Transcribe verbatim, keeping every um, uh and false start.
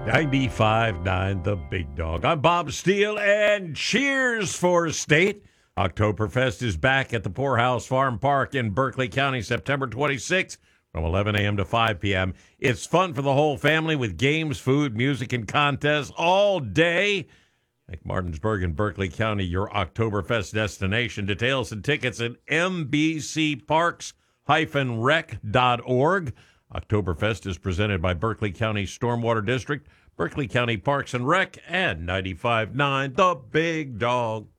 ninety-five nine The Big Dog. I'm Bob Steele, and cheers for state. Oktoberfest is back at the Poorhouse Farm Park in Berkeley County, September twenty-sixth from eleven a.m. to five p.m. It's fun for the whole family with games, food, music, and contests all day. Make Martinsburg and Berkeley County your Oktoberfest destination. Details and tickets at m b c parks dash rec dot org. Oktoberfest is presented by Berkeley County Stormwater District, Berkeley County Parks and Rec, and ninety-five nine The Big Dog.